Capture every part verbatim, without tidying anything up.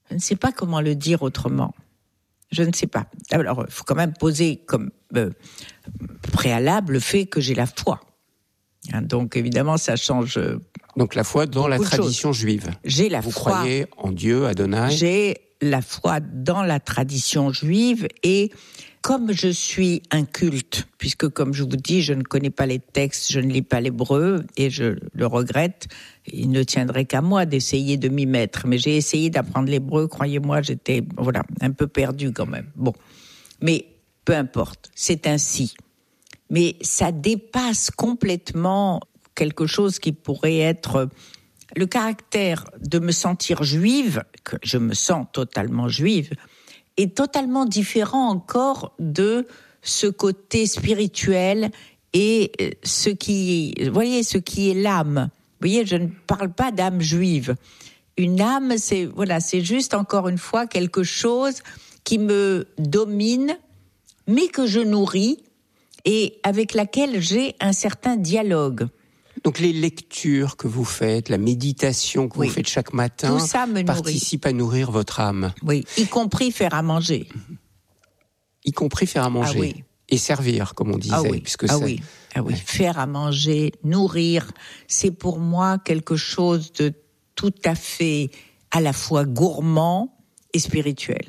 Je ne sais pas comment le dire autrement. Je ne sais pas. Alors, il faut quand même poser comme euh, préalable le fait que j'ai la foi. Hein, donc, évidemment, ça change. Euh, donc, la foi dans la tradition juive. J'ai la Vous foi. Vous croyez en Dieu, Adonai. J'ai la foi dans la tradition juive et comme je suis inculte, puisque comme je vous dis, je ne connais pas les textes, je ne lis pas l'hébreu et je le regrette, il ne tiendrait qu'à moi d'essayer de m'y mettre. Mais j'ai essayé d'apprendre l'hébreu, croyez-moi, j'étais voilà un peu perdue quand même. Bon, mais peu importe, c'est ainsi. Mais ça dépasse complètement quelque chose qui pourrait être le caractère de me sentir juive, que je me sens totalement juive, est totalement différent encore de ce côté spirituel et ce qui, vous voyez, ce qui est l'âme. Vous voyez, je ne parle pas d'âme juive. Une âme, c'est, voilà, c'est juste encore une fois quelque chose qui me domine, mais que je nourris et avec laquelle j'ai un certain dialogue. Donc les lectures que vous faites, la méditation que oui. vous faites chaque matin, tout ça me participe à nourrir votre âme. Oui, y compris faire à manger. Y compris faire à manger. Ah oui. Et servir, comme on disait. Ah oui, puisque ah c'est... oui. Ah oui. Ouais. Faire à manger, nourrir, c'est pour moi quelque chose de tout à fait à la fois gourmand et spirituel.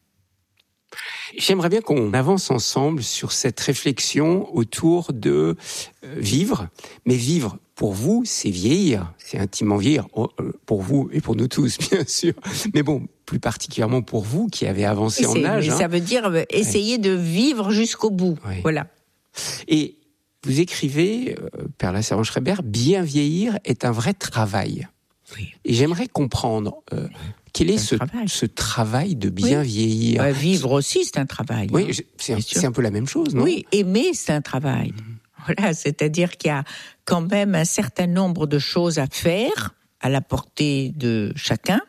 J'aimerais bien qu'on avance ensemble sur cette réflexion autour de euh, vivre. Mais vivre, pour vous, c'est vieillir. C'est intimement vieillir. Pour vous et pour nous tous, bien sûr. Mais bon, plus particulièrement pour vous qui avez avancé en âge. Mais hein. Ça veut dire essayer ouais. de vivre jusqu'au bout. Ouais. Voilà. Et vous écrivez, euh, Père Lasserre-Schreiber, bien vieillir est un vrai travail. Oui. Et j'aimerais comprendre... Euh, Quel est ce travail. ce travail de bien oui. vieillir ? Bah, vivre aussi, c'est un travail. Oui, hein, c'est, un, c'est un peu la même chose, non ? Oui, aimer, c'est un travail. Mmh. Voilà, c'est-à-dire qu'il y a quand même un certain nombre de choses à faire à la portée de chacun.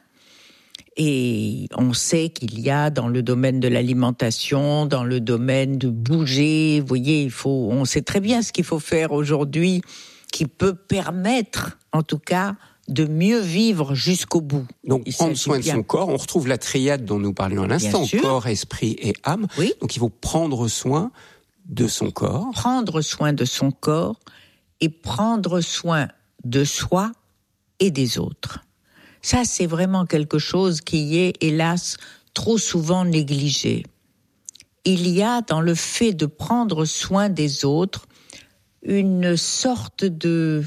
Et on sait qu'il y a dans le domaine de l'alimentation, dans le domaine de bouger, vous voyez, il faut, on sait très bien ce qu'il faut faire aujourd'hui qui peut permettre, en tout cas, de mieux vivre jusqu'au bout. Donc, il prendre soin de bien. son corps, on retrouve la triade dont nous parlions à l'instant, corps, esprit et âme. Oui. Donc, il faut prendre soin de son corps. Prendre soin de son corps et prendre soin de soi et des autres. Ça, c'est vraiment quelque chose qui est, hélas, trop souvent négligé. Il y a dans le fait de prendre soin des autres une sorte de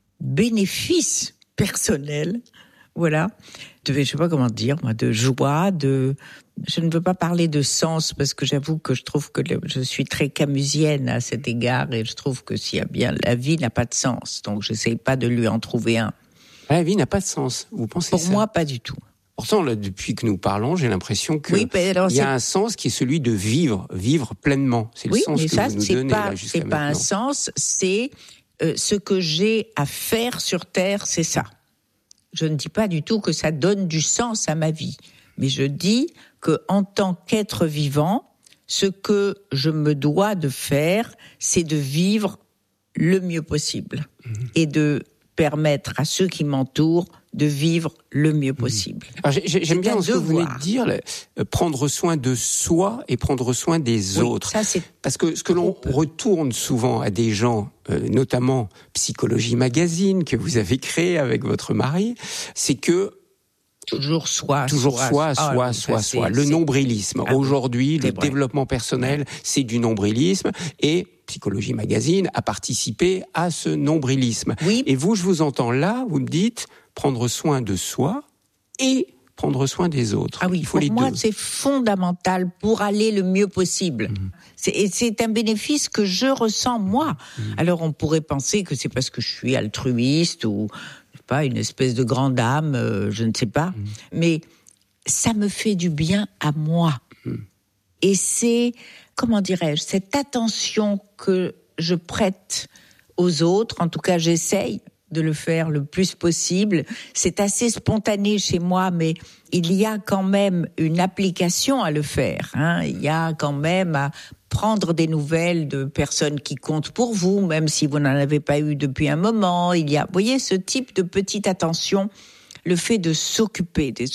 bénéfice personnel, voilà, de, je sais pas comment dire, moi, de joie, de, je ne veux pas parler de sens parce que j'avoue que je trouve que le, je suis très camusienne à cet égard et je trouve que s'il y a bien, la vie n'a pas de sens, donc j'essaye pas de lui en trouver un. La vie n'a pas de sens, vous pensez Pour ça ? moi, pas du tout. Pourtant, là, depuis que nous parlons, j'ai l'impression qu'il oui, y a c'est... un sens qui est celui de vivre, vivre pleinement. C'est le oui, sens mais que ça, vous nous c'est donnez pas, là, jusqu'à c'est pas maintenant. un sens, c'est euh, ce que j'ai à faire sur Terre, c'est ça. Je ne dis pas du tout que ça donne du sens à ma vie, mais je dis que en tant qu'être vivant, ce que je me dois de faire, c'est de vivre le mieux possible mmh. et de permettre à ceux qui m'entourent de vivre le mieux possible. Alors, j'ai, j'aime bien ce que vous venez de dire, là, prendre soin de soi et prendre soin des oui, autres. Ça, c'est Parce que ce que l'on peu. retourne souvent à des gens, euh, notamment Psychologie Magazine, que vous avez créé avec votre mari, c'est que Toujours soi, toujours soi, soi, soi, ah, soi, ça, soi. Le c'est... nombrilisme. Ah, Aujourd'hui, le vrai. développement personnel, c'est du nombrilisme. Et Psychologie Magazine a participé à ce nombrilisme. Oui. Et vous, je vous entends là, vous me dites prendre soin de soi et prendre soin des autres. Ah oui, il faut pour les moi, deux. c'est fondamental pour aller le mieux possible. Mmh. C'est, et c'est un bénéfice que je ressens, moi. Mmh. Alors, on pourrait penser que c'est parce que je suis altruiste ou, je sais pas, une espèce de grande âme, euh, je ne sais pas. Mmh. Mais ça me fait du bien à moi. Mmh. Et c'est, comment dirais-je, cette attention que je prête aux autres, en tout cas, j'essaye de le faire le plus possible. C'est assez spontané chez moi, mais il y a quand même une application à le faire. Hein. Il y a quand même à prendre des nouvelles de personnes qui comptent pour vous, même si vous n'en avez pas eu depuis un moment. Il y a, vous voyez, ce type de petite attention, le fait de s'occuper des